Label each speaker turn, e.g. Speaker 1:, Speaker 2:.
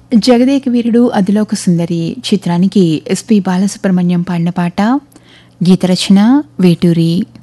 Speaker 1: జగదేక వీరుడు అదిలోక సుందరి చిత్రానికి ఎస్పి బాలసుబ్రహ్మణ్యం పాడిన పాట, గీత రచన వేటూరి.